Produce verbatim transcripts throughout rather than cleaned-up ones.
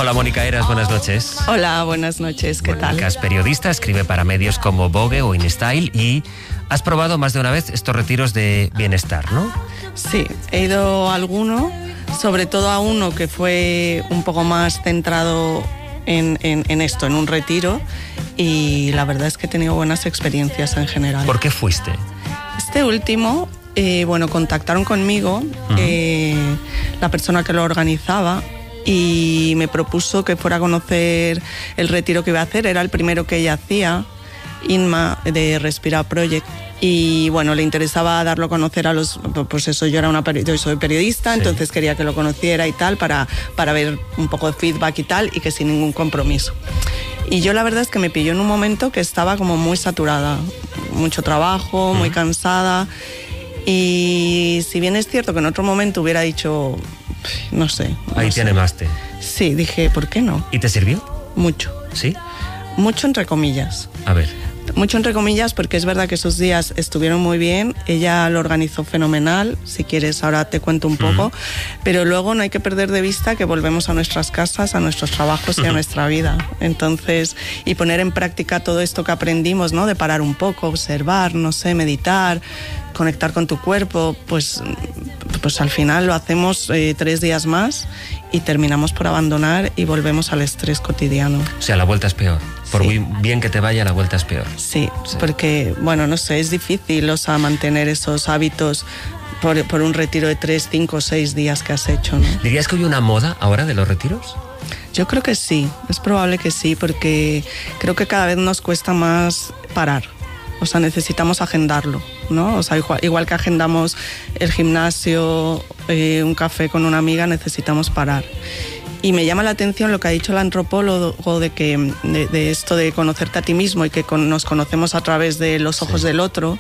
Hola, Mónica Heras, buenas noches. Hola, buenas noches, ¿qué Mónica tal? es periodista, escribe para medios como Vogue o InStyle y has probado más de una vez estos retiros de bienestar, ¿no? Sí, he ido a alguno, sobre todo a uno que fue un poco más centrado en, en, en esto, en un retiro, y la verdad es que he tenido buenas experiencias en general. ¿Por qué fuiste? Este último, eh, bueno, contactaron conmigo uh-huh. eh, la persona que lo organizaba y me propuso que fuera a conocer el retiro que iba a hacer. Era el primero que ella hacía, Inma, de Respira Project. Y bueno, le interesaba darlo a conocer a los... Pues eso, yo era una yo soy periodista, sí. Entonces quería que lo conociera y tal, para, para ver un poco de feedback y tal, y que sin ningún compromiso. Y yo la verdad es que me pilló en un momento que estaba como muy saturada, mucho trabajo, uh-huh. muy cansada, y si bien es cierto que en otro momento hubiera dicho, no sé... No Ahí sé. te animaste. Sí, dije, ¿por qué no? ¿Y te sirvió? Mucho. ¿Sí? Mucho entre comillas. A ver... Mucho entre comillas, porque es verdad que esos días estuvieron muy bien, ella lo organizó fenomenal, si quieres ahora te cuento un poco, uh-huh. pero luego no hay que perder de vista que volvemos a nuestras casas, a nuestros trabajos y a nuestra vida. Entonces, y poner en práctica todo esto que aprendimos, ¿no? De parar un poco, observar, no sé, meditar, conectar con tu cuerpo, pues, pues al final lo hacemos eh, tres días más y terminamos por abandonar y volvemos al estrés cotidiano. O sea, la vuelta es peor. Por sí. muy bien que te vaya, la vuelta es peor. Sí, sí, porque, bueno, no sé, es difícil, o sea, mantener esos hábitos por, por un retiro de tres, cinco, seis días que has hecho, ¿no? ¿Dirías que hay una moda ahora de los retiros? Yo creo que sí, es probable que sí, porque creo que cada vez nos cuesta más parar. O sea, necesitamos agendarlo, ¿no? O sea, igual, igual que agendamos el gimnasio, eh, un café con una amiga, necesitamos parar. Y me llama la atención lo que ha dicho el antropólogo de que de, de esto de conocerte a ti mismo y que con, nos conocemos a través de los ojos sí. del otro.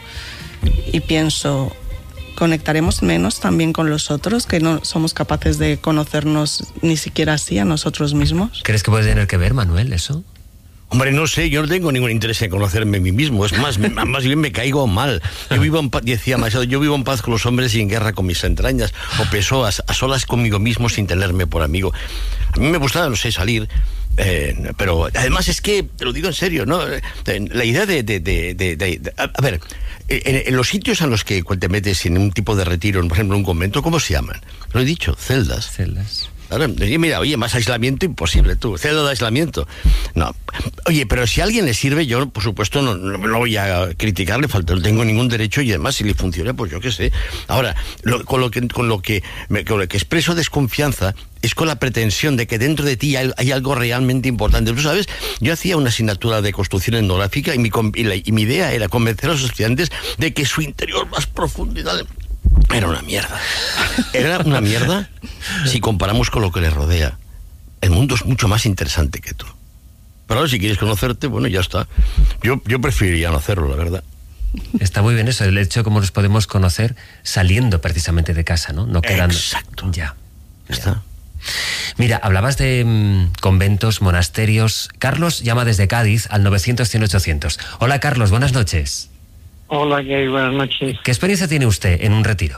Y pienso, ¿conectaremos menos también con los otros, que no somos capaces de conocernos ni siquiera así a nosotros mismos? ¿Crees que puede tener que ver, Manuel, eso? Hombre, no sé, yo no tengo ningún interés en conocerme a mí mismo, es más, más bien me caigo mal. Yo vivo en paz, decía Machado, yo vivo en paz con los hombres y en guerra con mis entrañas, o Pessoa, a solas conmigo mismo sin tenerme por amigo. A mí me gusta, no sé, salir, eh, pero además es que, te lo digo en serio, ¿no? La idea de... de, de, de, de, de a, a ver, en, en los sitios en los que te metes en un tipo de retiro, por ejemplo, en un convento, ¿cómo se llaman? Lo he dicho, celdas. Celdas. Claro, mira, oye, más aislamiento imposible, tú, celda de aislamiento. No, oye, pero si a alguien le sirve, yo, por supuesto, no, no, no voy a criticarle, falta, no tengo ningún derecho, y además, si le funciona, pues yo qué sé. Ahora, lo, con, lo que, con, lo que, me, con lo que expreso desconfianza es con la pretensión de que dentro de ti hay, hay algo realmente importante. ¿Tú sabes? Yo hacía una asignatura de construcción etnográfica y mi, y, la, y mi idea era convencer a los estudiantes de que su interior más profundidad era una mierda. Era una mierda si comparamos con lo que le rodea. El mundo es mucho más interesante que tú. Pero ahora, si quieres conocerte, bueno, ya está. Yo, yo preferiría no hacerlo, la verdad. Está muy bien eso, el hecho de cómo nos podemos conocer saliendo precisamente de casa, ¿no? No quedando... Exacto. Ya. Ya está. Mira, hablabas de mmm, conventos, monasterios. Carlos llama desde Cádiz al novecientos, cien, ochocientos. Hola, Carlos, buenas noches. Hola, Gay, buenas noches. ¿Qué experiencia tiene usted en un retiro?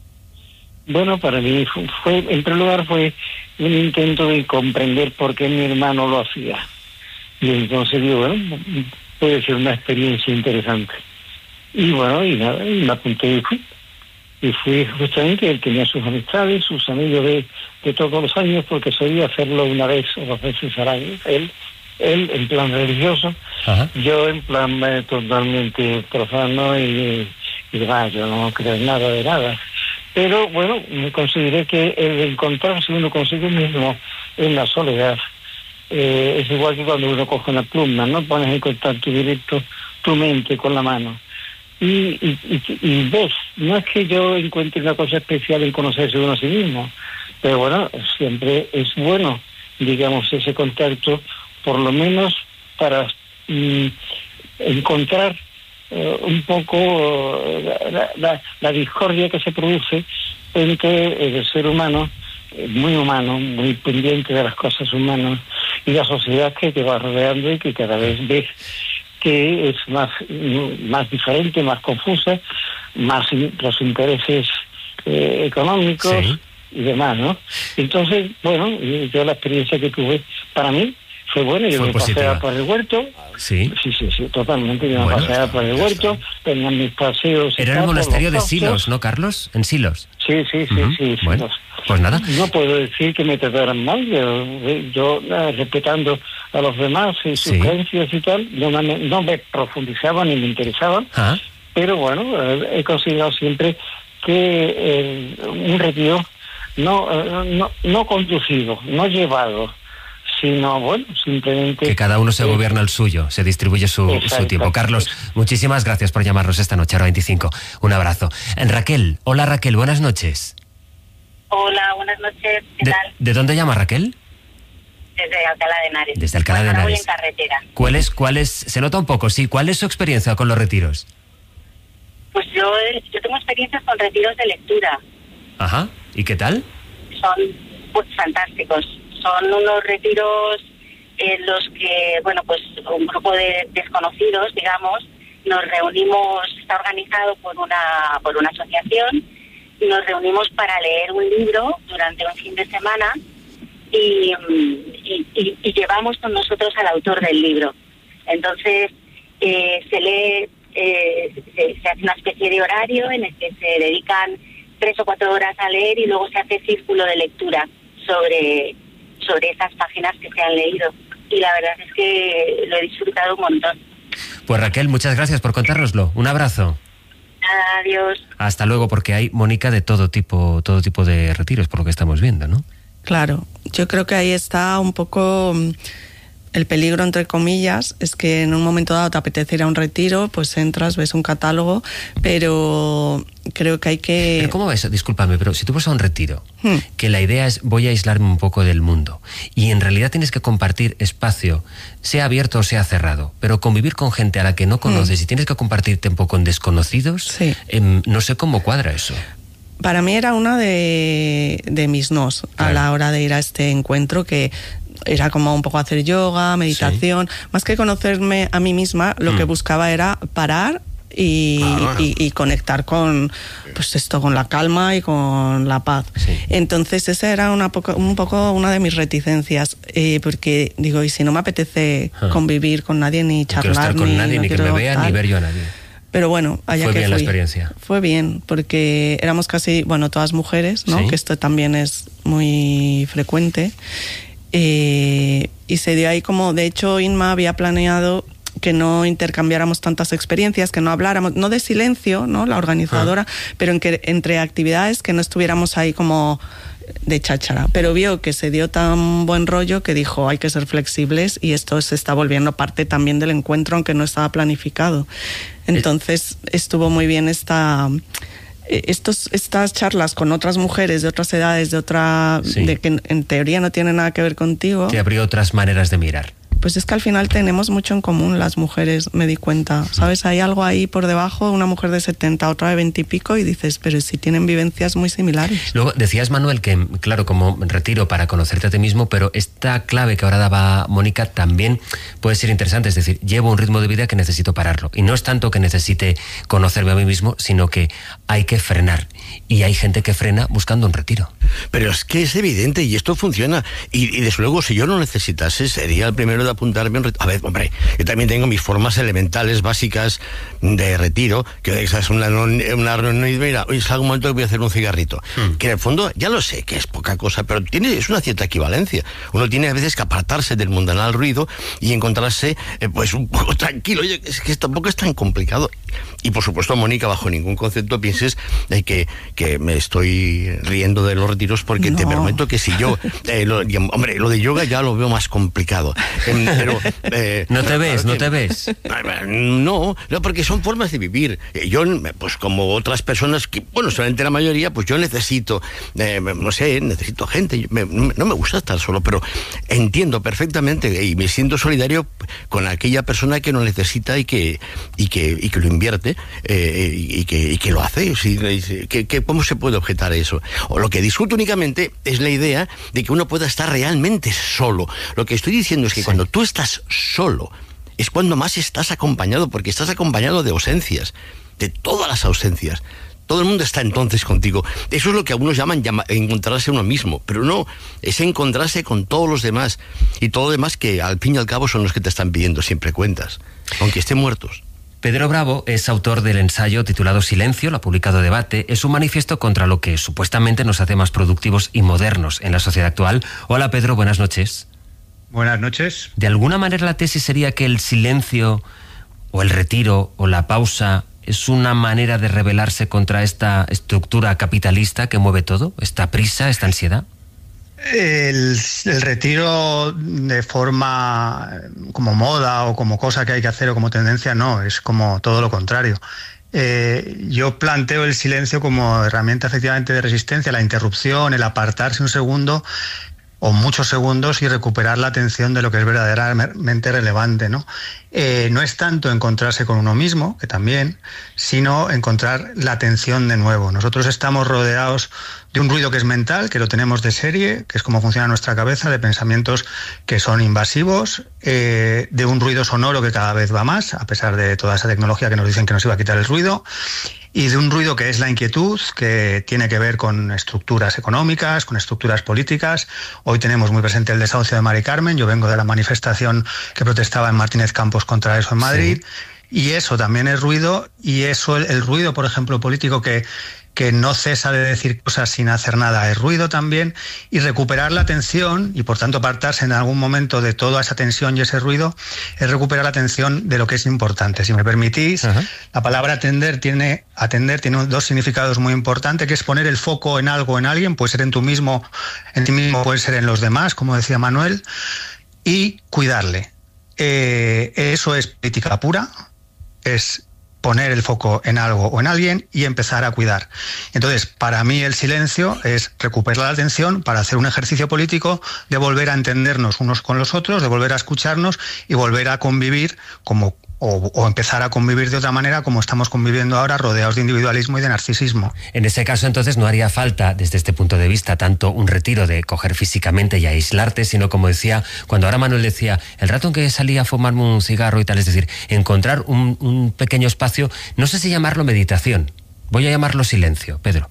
Bueno, para mí fue, fue, en primer lugar, fue un intento de comprender por qué mi hermano lo hacía. Y entonces digo, bueno, puede ser una experiencia interesante. Y bueno, y nada, y me apunté y fui. Y fui justamente, él tenía sus amistades, sus amigos de, de todos los años, porque solía hacerlo una vez o dos veces al año. Él, él en plan religioso, ajá. Yo en plan eh, totalmente profano y, y demás, yo no creo en nada de nada. Pero bueno, me consideré que el encontrarse uno consigo mismo en la soledad eh, es igual que cuando uno coge una pluma, ¿no? Pones en contacto directo tu mente con la mano. Y, y, y, y ves, no es que yo encuentre una cosa especial en conocerse uno a sí mismo, pero bueno, siempre es bueno, digamos, ese contacto, por lo menos para mm, encontrar uh, un poco uh, la, la, la discordia que se produce entre el ser humano, eh, muy humano, muy pendiente de las cosas humanas, y la sociedad que te va rodeando y que cada vez ves que es más, más diferente, más confusa, más in, los intereses eh, económicos, sí. y demás, ¿no? Entonces, bueno, yo la experiencia que tuve, para mí, fue buena. Yo Fue me positiva. paseaba por el huerto. Sí. Sí, sí, sí, totalmente. Yo Bueno, me paseaba por el huerto, tenía mis paseos. y Era tal, el por monasterio los de costos. Silos, ¿no, Carlos? En Silos. Sí, sí, sí, Ujú. sí. sí, Bueno, los- pues nada. No puedo decir que me trataran mal, yo, yo eh, respetando a los demás y sus Sí. creencias y tal, no me, no me profundizaba ni me interesaba, Ah, pero bueno, eh, he considerado siempre que eh, un retiro no, eh, no, no conducido, no llevado, sino bueno, simplemente... que cada uno se eh, gobierna el suyo, se distribuye su, Exacto. su tiempo. Carlos, muchísimas gracias por llamarnos esta noche, a veinticinco. Un abrazo. En Raquel, hola Raquel, buenas noches. Hola, buenas noches. ¿Qué ¿De, tal? ¿de dónde llama Raquel? Desde Alcalá de Henares. Desde Alcalá de Bueno, ahora voy Henares. en carretera. ¿Cuál es, cuál es, se nota un poco, sí, cuál es su experiencia con los retiros? Pues yo, yo tengo experiencias con retiros de lectura. Ajá, ¿y qué tal? Son pues, fantásticos. Son unos retiros en los que, bueno, pues un grupo de desconocidos, digamos, nos reunimos, está organizado por una, por una asociación, y nos reunimos para leer un libro durante un fin de semana y, y, y, y llevamos con nosotros al autor del libro. Entonces, eh, se lee, eh, se, se hace una especie de horario en el que se dedican tres o cuatro horas a leer y luego se hace círculo de lectura sobre, sobre esas páginas que se han leído. Y la verdad es que lo he disfrutado un montón. Pues Raquel, muchas gracias por contárnoslo. Un abrazo. Adiós. Hasta luego, porque hay, Mónica, de todo tipo, todo tipo de retiros, por lo que estamos viendo, ¿no? Claro, yo creo que ahí está un poco mm, el peligro, entre comillas, es que en un momento dado te apetece ir a un retiro, pues entras, ves un catálogo, pero creo que hay que... Pero ¿cómo va eso? Discúlpame, pero si tú vas a un retiro, Hmm. que la idea es voy a aislarme un poco del mundo, y en realidad tienes que compartir espacio, sea abierto o sea cerrado, pero convivir con gente a la que no conoces y tienes que compartir tiempo con desconocidos, Sí. em, no sé cómo cuadra eso. Para mí era una de, de mis nos a Claro. la hora de ir a este encuentro, que era como un poco hacer yoga, meditación, más que conocerme a mí misma, lo Mm. que buscaba era parar y, Ah. y, y conectar con pues esto, con la calma y con la paz. Sí. Entonces esa era una poco, un poco una de mis reticencias, eh, porque digo, y si no me apetece Ah. convivir con nadie ni No quiero charlar, estar con ni, nadie, no ni que me quiero vea, ni tal. ver yo a nadie. Pero bueno, allá Fue que bien la fui. experiencia. Fue bien, porque éramos casi, bueno, todas mujeres, ¿no? Sí. Que esto también es muy frecuente. Eh, y se dio ahí como, de hecho, Inma había planeado que no intercambiáramos tantas experiencias, que no habláramos, no de silencio, ¿no? La organizadora, pero en que entre actividades que no estuviéramos ahí como de cháchara, pero vio que se dio tan buen rollo que dijo hay que ser flexibles y esto se está volviendo parte también del encuentro, aunque no estaba planificado. Entonces estuvo muy bien esta eh, estos estas charlas con otras mujeres de otras edades, de otra Sí. de que en, en teoría no tienen nada que ver contigo. Te abrió otras maneras de mirar. Pues es que al final tenemos mucho en común las mujeres, me di cuenta. ¿Sabes? Hay algo ahí por debajo, una mujer de setenta, otra de veinte y pico, y dices, pero si tienen vivencias muy similares. Luego decías, Manuel, que claro, como retiro para conocerte a ti mismo, pero esta clave que ahora daba Mónica también puede ser interesante. Es decir, llevo un ritmo de vida que necesito pararlo. Y no es tanto que necesite conocerme a mí mismo, sino que hay que frenar. Y hay gente que frena buscando un retiro. Pero es que es evidente y esto funciona. Y, y desde luego, si yo lo necesitase, sería el primero de apuntarme a un retiro. A ver, hombre, yo también tengo mis formas elementales, básicas de retiro, que es una, una reunión y mira, hoy salgo un momento que voy a hacer un cigarrito. Hmm. Que en el fondo, ya lo sé, que es poca cosa, pero tiene, es una cierta equivalencia. Uno tiene a veces que apartarse del mundanal ruido y encontrarse, eh, pues, un poco tranquilo. Oye, es que tampoco es tan complicado. Y por supuesto, Mónica, bajo ningún concepto pienses de que, que me estoy riendo de los retiros, porque no. te prometo que si yo, eh, lo, hombre, lo de yoga ya lo veo más complicado. Eh, pero, eh, no te ves, claro no que, te ves. No, no, porque son formas de vivir. Yo, pues como otras personas, que, bueno, solamente la mayoría, pues yo necesito, eh, no sé, necesito gente. Me, no me gusta estar solo, pero entiendo perfectamente y me siento solidario con aquella persona que lo necesita y que, y que, y que lo invierte eh, y, que, y que lo hace. ¿Sí? ¿Qué, qué, ¿Cómo se puede objetar eso? O lo que discuto únicamente es la idea de que uno pueda estar realmente solo. Lo que estoy diciendo es que sí. Cuando tú estás solo es cuando más estás acompañado, porque estás acompañado de ausencias, de todas las ausencias. todo el mundo está entonces contigo. Eso es lo que algunos llaman llama, encontrarse uno mismo, pero no, es encontrarse con todos los demás, y todo lo demás que al fin y al cabo son los que te están pidiendo siempre cuentas, aunque estén muertos. Pedro Bravo es autor del ensayo titulado Silencio, lo ha publicado Debate. Es un manifiesto contra lo que supuestamente nos hace más productivos y modernos en la sociedad actual. Hola Pedro, buenas noches. Buenas noches. De alguna manera la tesis sería que el silencio o el retiro o la pausa es una manera de rebelarse contra esta estructura capitalista que mueve todo, esta prisa, esta ansiedad. El, el retiro de forma como moda o como cosa que hay que hacer o como tendencia, no, es como todo lo contrario. Eh, yo planteo el silencio como herramienta efectivamente de resistencia, la interrupción, el apartarse un segundo o muchos segundos y recuperar la atención de lo que es verdaderamente relevante, ¿no? Eh, no es tanto encontrarse con uno mismo, que también, sino encontrar la atención de nuevo. Nosotros estamos rodeados de un ruido que es mental, que lo tenemos de serie, que es como funciona nuestra cabeza, de pensamientos que son invasivos, eh, de un ruido sonoro que cada vez va más, a pesar de toda esa tecnología que nos dicen que nos iba a quitar el ruido, y de un ruido que es la inquietud, que tiene que ver con estructuras económicas, con estructuras políticas. Hoy tenemos muy presente el desahucio de Mari Carmen, yo vengo de la manifestación que protestaba en Martínez Campos contra eso en Madrid, sí. Y eso también es ruido, y eso, el, el ruido, por ejemplo, político que... que no cesa de decir cosas sin hacer nada, es ruido también, y recuperar la atención, y por tanto apartarse en algún momento de toda esa tensión y ese ruido, es recuperar la atención de lo que es importante. Si me permitís, uh-huh. La palabra atender tiene, atender tiene dos significados muy importantes, que es poner el foco en algo, en alguien, puede ser en tú mismo, en ti mismo, puede ser en los demás, como decía Manuel, y cuidarle. Eh, eso es política pura, es poner el foco en algo o en alguien y empezar a cuidar. Entonces, para mí el silencio es recuperar la atención para hacer un ejercicio político de volver a entendernos unos con los otros, de volver a escucharnos y volver a convivir como O, o empezar a convivir de otra manera como estamos conviviendo ahora, rodeados de individualismo y de narcisismo. En ese caso, entonces, no haría falta, desde este punto de vista, tanto un retiro de coger físicamente y aislarte, sino, como decía, cuando ahora Manuel decía, el rato en que salía a fumarme un cigarro y tal, es decir, encontrar un, un pequeño espacio, no sé si llamarlo meditación, voy a llamarlo silencio, Pedro.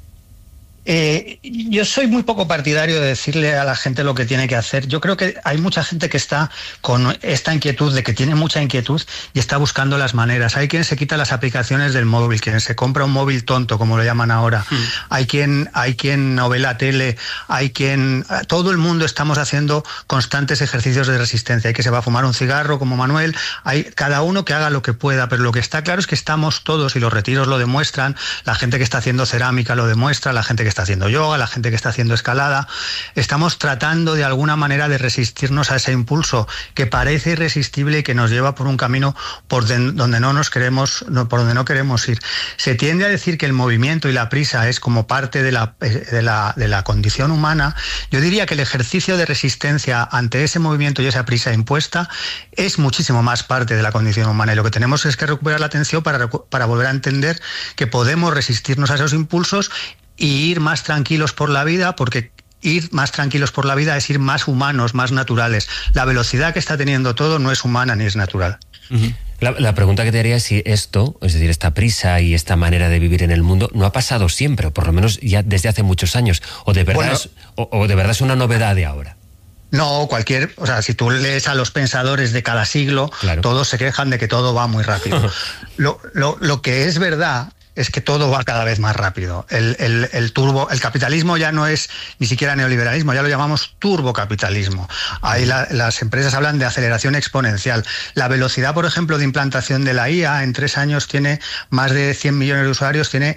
Eh, yo soy muy poco partidario de decirle a la gente lo que tiene que hacer. Yo creo que hay mucha gente que está con esta inquietud, de que tiene mucha inquietud y está buscando las maneras. Hay quien se quita las aplicaciones del móvil, quien se compra un móvil tonto, como lo llaman ahora. Mm. Hay quien, hay quien no ve la tele, hay quien... Todo el mundo estamos haciendo constantes ejercicios de resistencia. Hay que se va a fumar un cigarro, como Manuel. Hay cada uno que haga lo que pueda, pero lo que está claro es que estamos todos, y los retiros lo demuestran, la gente que está haciendo cerámica lo demuestra, la gente que está haciendo yoga, la gente que está haciendo escalada, estamos tratando de alguna manera de resistirnos a ese impulso que parece irresistible y que nos lleva por un camino por de, donde no nos queremos, no, por donde no queremos ir. Se tiende a decir que el movimiento y la prisa es como parte de la, de la, de la condición humana. Yo diría que el ejercicio de resistencia ante ese movimiento y esa prisa impuesta es muchísimo más parte de la condición humana, y lo que tenemos es que recuperar la atención para, para volver a entender que podemos resistirnos a esos impulsos y ir más tranquilos por la vida, porque ir más tranquilos por la vida es ir más humanos, más naturales. La velocidad que está teniendo todo no es humana ni es natural. Uh-huh. La, la pregunta que te haría es si esto, es decir, esta prisa y esta manera de vivir en el mundo, no ha pasado siempre, o por lo menos ya desde hace muchos años, o de verdad, bueno, es, o, o de verdad es una novedad de ahora. No, cualquier, o sea, si tú lees a los pensadores de cada siglo, claro, todos se quejan de que todo va muy rápido. lo, lo, lo que es verdad es que todo va cada vez más rápido. El, el, el turbo, el capitalismo ya no es ni siquiera neoliberalismo, ya lo llamamos turbocapitalismo. Ahí la, las empresas hablan de aceleración exponencial. La velocidad, por ejemplo, de implantación de la I A en tres años tiene más de cien millones de usuarios, tiene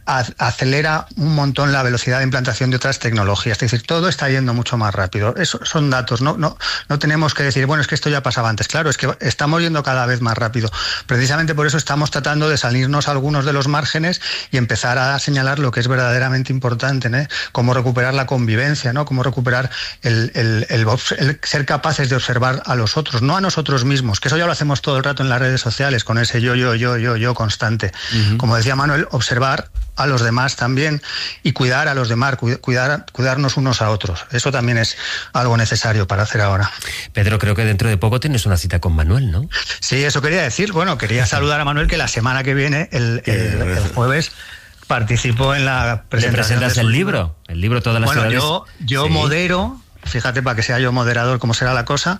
acelera un montón la velocidad de implantación de otras tecnologías. Es decir, todo está yendo mucho más rápido. Eso son datos, no, no, no tenemos que decir, bueno, es que esto ya pasaba antes. Claro, es que estamos yendo cada vez más rápido. Precisamente por eso estamos tratando de salirnos algunos de los márgenes y empezar a señalar lo que es verdaderamente importante, ¿eh? Cómo recuperar la convivencia, ¿no? Cómo recuperar el, el, el, el ser capaces de observar a los otros, no a nosotros mismos, que eso ya lo hacemos todo el rato en las redes sociales, con ese yo, yo, yo, yo, yo constante. Uh-huh. Como decía Manuel, observar a los demás también y cuidar a los demás, cuidar, cuidarnos unos a otros. Eso también es algo necesario para hacer ahora. Pedro, creo que dentro de poco tienes una cita con Manuel, ¿no? Sí, eso quería decir. Bueno, quería saludar a Manuel, que la semana que viene, el, el, el jueves, participo en la presentación. ¿Le presentas el libro? El libro Todas las bueno, ciudades. Yo, yo sí. modero, fíjate, para que sea yo moderador, cómo será la cosa,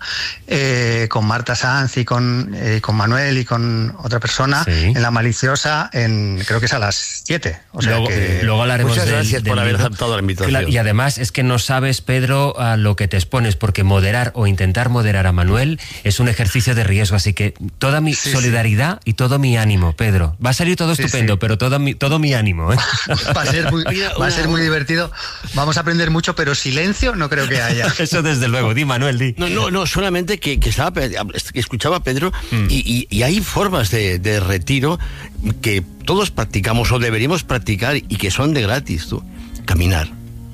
eh, con Marta Sanz y con, eh, con Manuel y con otra persona, sí. en La Maliciosa, en creo que es a las siete. O sea luego, que... luego hablaremos Muchas del, gracias del por haber libro. aceptado la invitación. Claro, y además es que no sabes, Pedro, a lo que te expones, porque moderar o intentar moderar a Manuel es un ejercicio de riesgo, así que toda mi sí, solidaridad sí. y todo mi ánimo, Pedro. Va a salir todo sí, estupendo, sí. pero todo mi, todo mi ánimo. ¿eh? Va a ser muy, va a ser muy divertido. Vamos a aprender mucho, pero silencio no creo que haya. Eso desde luego. Di, Manuel, di. No, no, no, solamente que, que, estaba, que escuchaba a Pedro mm. y, y, y hay formas de, de retiro que todos practicamos o deberíamos practicar y que son de gratis, tú. Caminar.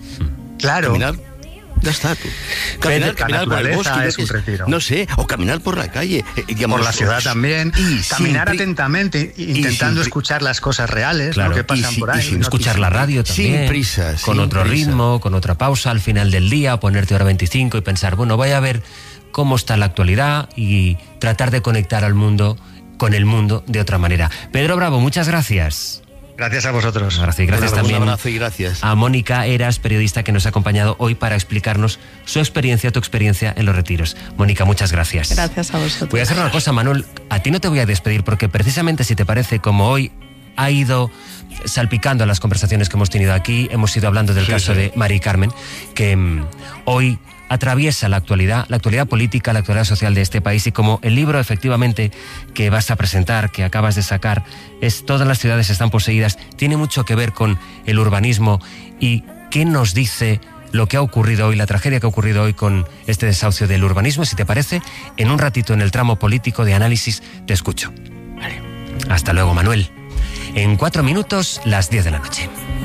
Claro. Caminar. Ya está, tú. Caminar, caminar por el bosque. Es un retiro. No sé, o caminar por la calle. Eh, digamos, por la ciudad también. Y caminar atentamente, intentando sin, escuchar las cosas reales, claro, ¿no? que pasan y, por ahí. Y sin escuchar la radio también. Sin prisas. Con sin otro prisa. ritmo, con otra pausa al final del día, ponerte hora veinticinco y pensar, bueno, voy a ver cómo está la actualidad y tratar de conectar al mundo con el mundo de otra manera. Pedro Bravo, muchas gracias. Gracias a vosotros. Gracias, gracias también un abrazo y gracias. a Mónica Eras, periodista que nos ha acompañado hoy para explicarnos su experiencia, tu experiencia en los retiros. Mónica, muchas gracias. Gracias a vosotros. Voy a hacer una cosa, Manuel, a ti no te voy a despedir porque precisamente si te parece, como hoy ha ido salpicando las conversaciones que hemos tenido aquí, hemos ido hablando del sí, caso sí. de Mari Carmen, que um, hoy atraviesa la actualidad, la actualidad política, la actualidad social de este país, y como el libro efectivamente que vas a presentar, que acabas de sacar, es Todas las ciudades están poseídas, tiene mucho que ver con el urbanismo y qué nos dice lo que ha ocurrido hoy, la tragedia que ha ocurrido hoy con este desahucio del urbanismo. Si te parece, en un ratito en el tramo político de análisis te escucho. Vale. Hasta luego, Manuel. En cuatro minutos, las diez de la noche.